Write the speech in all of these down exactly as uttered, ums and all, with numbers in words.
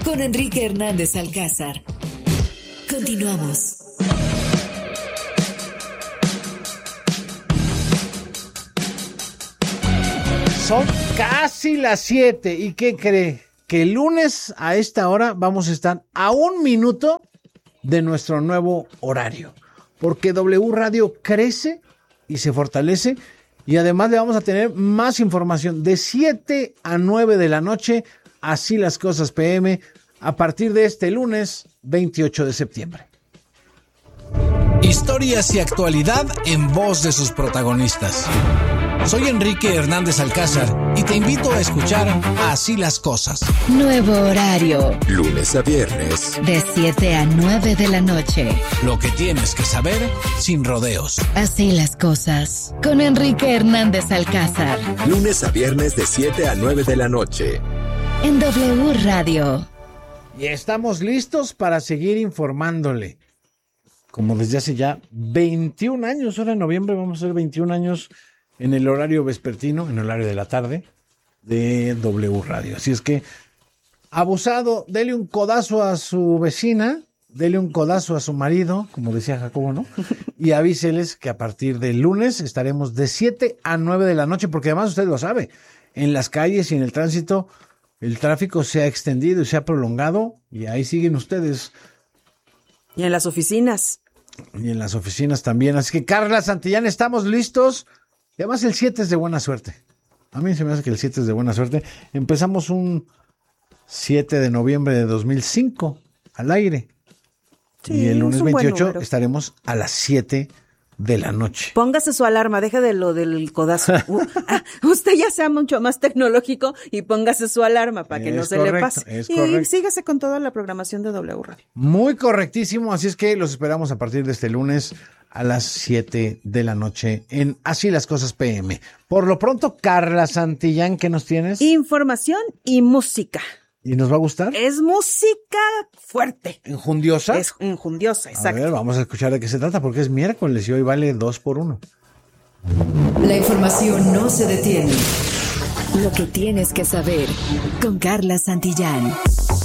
con Enrique Hernández Alcázar. Continuamos. Son casi las siete. ¿Y qué cree? Que el lunes a esta hora vamos a estar a un minuto de nuestro nuevo horario. Porque W Radio crece y se fortalece. Y además le vamos a tener más información de siete a nueve de la noche. Así las cosas P M a partir de este lunes veintiocho de septiembre. Historias y actualidad en voz de sus protagonistas. Soy Enrique Hernández Alcázar y te invito a escuchar Así las Cosas. Nuevo horario. Lunes a viernes. De siete a nueve de la noche. Lo que tienes que saber sin rodeos. Así las Cosas. Con Enrique Hernández Alcázar. Lunes a viernes de siete a nueve de la noche. En W Radio. Y estamos listos para seguir informándole. Como desde hace ya veintiún años, ahora en noviembre vamos a hacer veintiún años en el horario vespertino, en el horario de la tarde, de W Radio. Así es que, abusado, dele un codazo a su vecina, dele un codazo a su marido, como decía Jacobo, ¿no? Y avíseles que a partir del lunes estaremos de siete a nueve de la noche, porque además usted lo sabe, en las calles y en el tránsito, el tráfico se ha extendido y se ha prolongado, y ahí siguen ustedes. Y en las oficinas. Y en las oficinas también. Así que, Carla Santillán, estamos listos. Y además el siete es de buena suerte. A mí se me hace que el siete es de buena suerte. Empezamos un siete de noviembre de dos mil cinco al aire. Sí, y el lunes veintiocho estaremos a las siete de la noche. Póngase su alarma, deje de lo del codazo. Uh, ah, usted ya sea mucho más tecnológico y póngase su alarma para que es no se correcto, le pase. Es y correcto. Sígase con toda la programación de W Radio. Muy correctísimo, así es que los esperamos a partir de este lunes a las siete de la noche en Así las Cosas P M. Por lo pronto, Carla Santillán, ¿qué nos tienes? Información y música. ¿Y nos va a gustar? Es música fuerte. ¿Enjundiosa? Es enjundiosa, exacto. A ver, vamos a escuchar de qué se trata, porque es miércoles y hoy vale dos por uno. La información no se detiene. Lo que tienes que saber con Carla Santillán.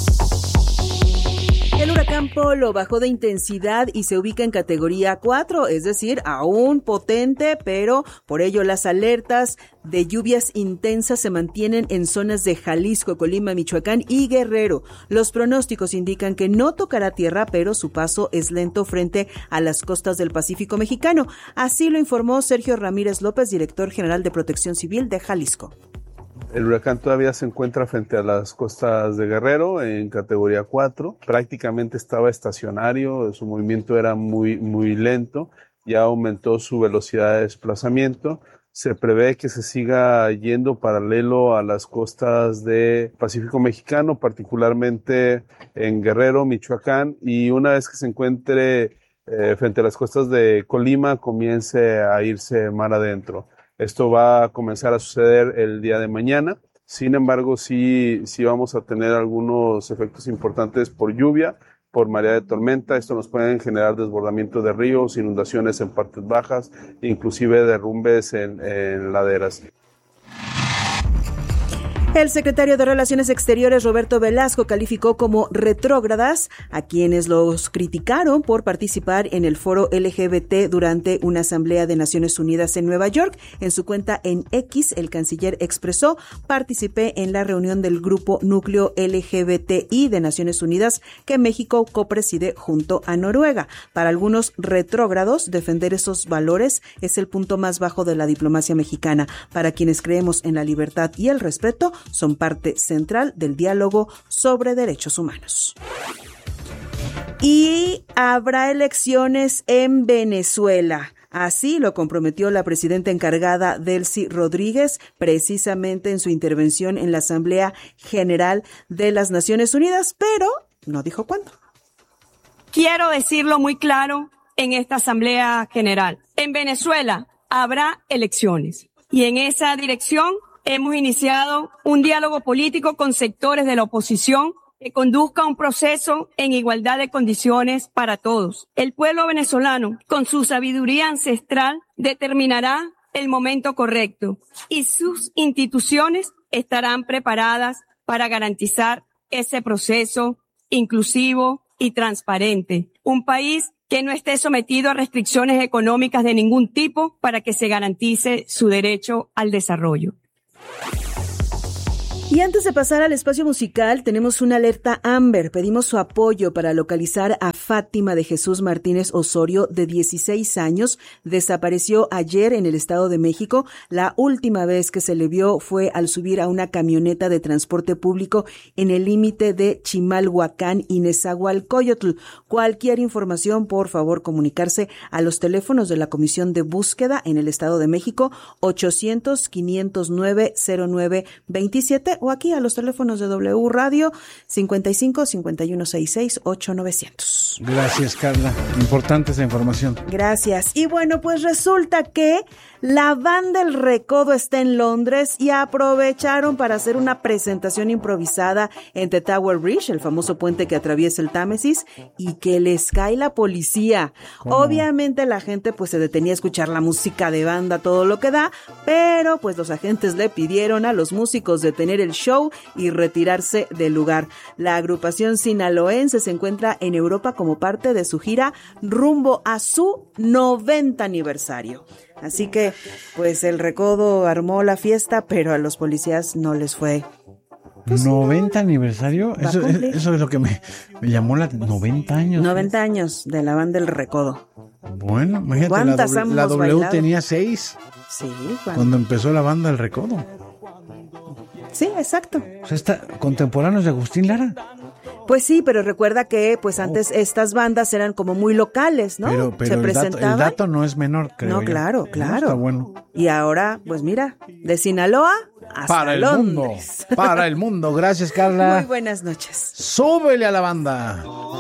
El huracán Polo bajó de intensidad y se ubica en categoría cuatro, es decir, aún potente, pero por ello las alertas de lluvias intensas se mantienen en zonas de Jalisco, Colima, Michoacán y Guerrero. Los pronósticos indican que no tocará tierra, pero su paso es lento frente a las costas del Pacífico mexicano. Así lo informó Sergio Ramírez López, director general de Protección Civil de Jalisco. El huracán todavía se encuentra frente a las costas de Guerrero en categoría cuatro. Prácticamente estaba estacionario, su movimiento era muy, muy lento. Ya aumentó su velocidad de desplazamiento. Se prevé que se siga yendo paralelo a las costas del Pacífico mexicano, particularmente en Guerrero, Michoacán, y una vez que se encuentre eh, frente a las costas de Colima, comience a irse mar adentro. Esto va a comenzar a suceder el día de mañana. Sin embargo, sí, sí vamos a tener algunos efectos importantes por lluvia, por marea de tormenta. Esto nos puede generar desbordamiento de ríos, inundaciones en partes bajas, inclusive derrumbes en, en laderas. El secretario de Relaciones Exteriores, Roberto Velasco, calificó como retrógradas a quienes los criticaron por participar en el foro L G B T durante una asamblea de Naciones Unidas en Nueva York. En su cuenta en X, el canciller expresó: participé en la reunión del grupo núcleo L G B T I de Naciones Unidas que México copreside junto a Noruega. Para algunos retrógrados, defender esos valores es el punto más bajo de la diplomacia mexicana. Para quienes creemos en la libertad y el respeto, son parte central del diálogo sobre derechos humanos. Y habrá elecciones en Venezuela. Así lo comprometió la presidenta encargada Delcy Rodríguez, precisamente en su intervención en la Asamblea General de las Naciones Unidas, pero no dijo cuándo. Quiero decirlo muy claro en esta Asamblea General. En Venezuela habrá elecciones y en esa dirección hemos iniciado un diálogo político con sectores de la oposición que conduzca un proceso en igualdad de condiciones para todos. El pueblo venezolano, con su sabiduría ancestral, determinará el momento correcto y sus instituciones estarán preparadas para garantizar ese proceso inclusivo y transparente. Un país que no esté sometido a restricciones económicas de ningún tipo para que se garantice su derecho al desarrollo. Y antes de pasar al espacio musical, tenemos una alerta Amber. Pedimos su apoyo para localizar a Fátima de Jesús Martínez Osorio, de dieciséis años. Desapareció ayer en el Estado de México. La última vez que se le vio fue al subir a una camioneta de transporte público en el límite de Chimalhuacán y Nezahualcóyotl. Cualquier información, por favor, comunicarse a los teléfonos de la Comisión de Búsqueda en el Estado de México, ochocientos, quinientos nueve, cero nueve veintisiete, o aquí a los teléfonos de W Radio, cincuenta y cinco, cincuenta y uno sesenta y seis, ocho novecientos. Gracias, Carla. Importante esa información. Gracias. Y bueno, pues resulta que la banda El Recodo está en Londres y aprovecharon para hacer una presentación improvisada en The Tower Bridge, el famoso puente que atraviesa el Támesis, y que les cae la policía. ¿Cómo? Obviamente la gente pues se detenía a escuchar la música de banda, todo lo que da, pero pues los agentes le pidieron a los músicos detener el show y retirarse del lugar. La agrupación sinaloense se encuentra en Europa como parte de su gira rumbo a su noventa aniversario. Así que, pues el Recodo armó la fiesta, pero a los policías no les fue. Pues, ¿noventa aniversario? Eso, eso es lo que me, me llamó la... noventa años. noventa años de la banda El Recodo. Bueno, imagínate, ¿cuántas la, hemos la W bailado? tenía seis. Sí. ¿Cuándo? Cuando empezó la banda El Recodo. Sí, exacto. O sea, está contemporáneos de Agustín Lara. Pues sí, pero recuerda que pues antes oh. estas bandas eran como muy locales, ¿no? Pero, pero se el, presentaban. dato, el dato no es menor, creo. No, yo. claro, claro. No, está bueno. Y ahora, pues mira, de Sinaloa hasta para el Londres. mundo. Para el mundo. Gracias, Carla. Muy buenas noches. Súbele a la banda.